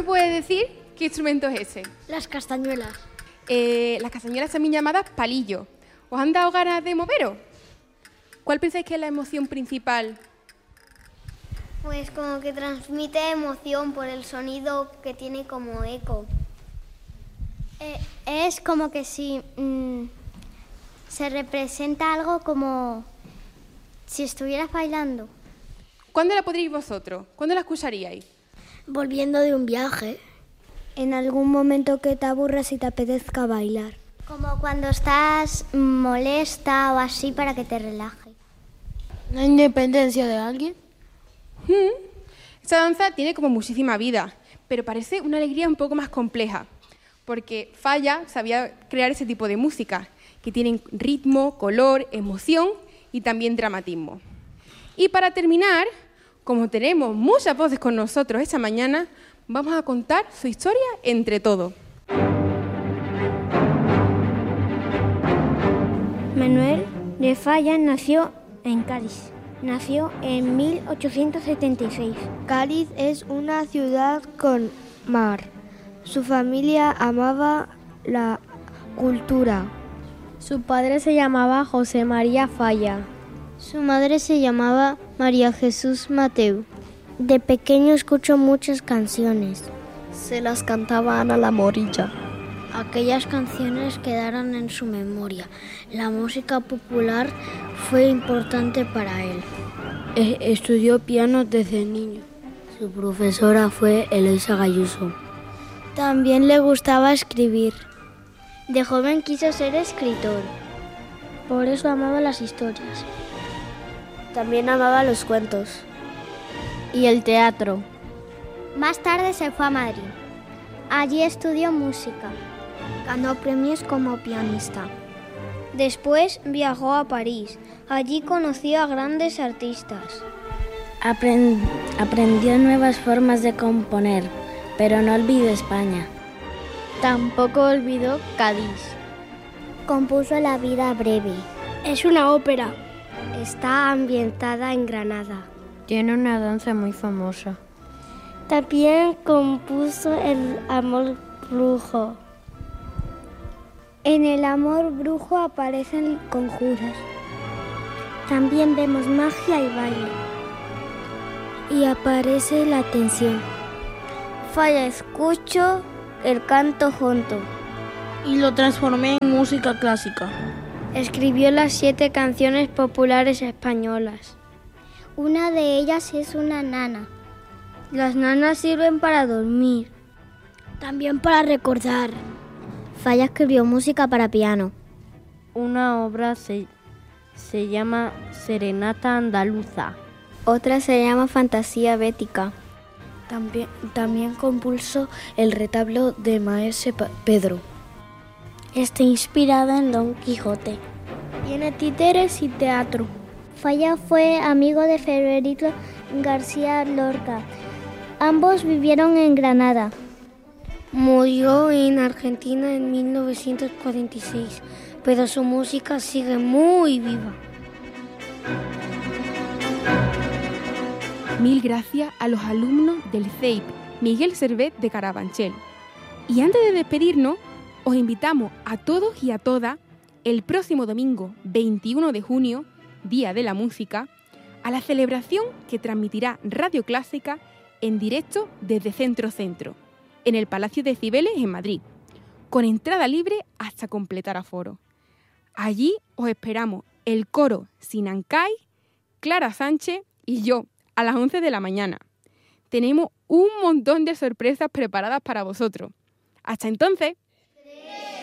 me puede decir qué instrumento es ese? Las castañuelas. Las castañuelas también llamadas palillos. ¿Os han dado ganas de moveros? ¿Cuál pensáis que es la emoción principal? Pues como que transmite emoción por el sonido que tiene como eco. Es como que si se representa algo como si estuvieras bailando. ¿Cuándo la podríais vosotros? ¿Cuándo la escucharíais? Volviendo de un viaje. En algún momento que te aburras y te apetezca bailar. Como cuando estás molesta o así para que te relaje. ¿La independencia de alguien? Esta danza tiene como muchísima vida, pero parece una alegría un poco más compleja, porque Falla sabía crear ese tipo de música, que tienen ritmo, color, emoción y también dramatismo. Y para terminar, como tenemos muchas voces con nosotros esta mañana, vamos a contar su historia entre todos. Manuel de Falla nació en Cádiz. Nació en 1876. Cádiz es una ciudad con mar. Su familia amaba la cultura. Su padre se llamaba José María Falla. Su madre se llamaba María Jesús Mateu. De pequeño escuchó muchas canciones. Se las cantaba Ana la Morilla. Aquellas canciones quedaron en su memoria. La música popular fue importante para él. Estudió piano desde niño. Su profesora fue Eloisa Gayuso. También le gustaba escribir. De joven quiso ser escritor. Por eso amaba las historias. También amaba los cuentos. Y el teatro. Más tarde se fue a Madrid. Allí estudió música. Ganó premios como pianista. Después viajó a París. Allí conoció a grandes artistas. Aprendió nuevas formas de componer, pero no olvidó España. Tampoco olvidó Cádiz. Compuso La vida breve. Es una ópera. Está ambientada en Granada. Tiene una danza muy famosa. También compuso El amor brujo. En El amor brujo aparecen conjuros. También vemos magia y baile. Y aparece la tensión. Falla escucho el canto junto. Y lo transformé en música clásica. Escribió las 7 canciones populares españolas. Una de ellas es una nana. Las nanas sirven para dormir. También para recordar. Falla escribió música para piano. Una obra se llama Serenata Andaluza. Otra se llama Fantasía Bética. También compuso el retablo de Maese Pedro. Está inspirada en Don Quijote. Tiene títeres y teatro. Falla fue amigo de Federico García Lorca. Ambos vivieron en Granada. Murió en Argentina en 1946, pero su música sigue muy viva. Mil gracias a los alumnos del CEIP Miguel Servet de Carabanchel. Y antes de despedirnos, os invitamos a todos y a todas el próximo domingo 21 de junio, Día de la Música, a la celebración que transmitirá Radio Clásica en directo desde Centro, en el Palacio de Cibeles en Madrid, con entrada libre hasta completar aforo. Allí os esperamos el coro Sinancay, Clara Sánchez y yo, a las 11 de la mañana. Tenemos un montón de sorpresas preparadas para vosotros. Hasta entonces.